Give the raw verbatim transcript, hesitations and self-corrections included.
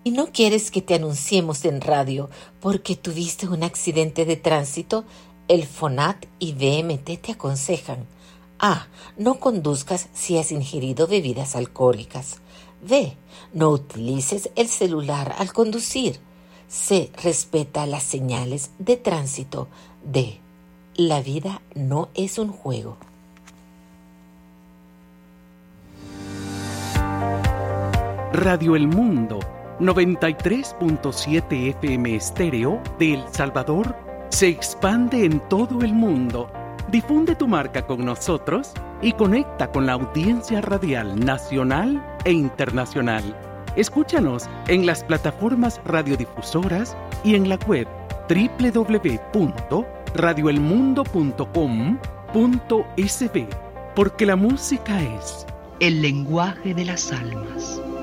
Si no quieres que te anunciemos en radio porque tuviste un accidente de tránsito, el FONAT y V M T te aconsejan: A. No conduzcas si has ingerido bebidas alcohólicas. B. No utilices el celular al conducir. C. Respeta las señales de tránsito. D. La vida no es un juego. Radio El Mundo, noventa y tres punto siete F M estéreo de El Salvador, se expande en todo el mundo. Difunde tu marca con nosotros y conecta con la audiencia radial nacional e internacional. Escúchanos en las plataformas radiodifusoras y en la web doble u doble u doble u punto radio el mundo punto com punto es be, porque la música es el lenguaje de las almas.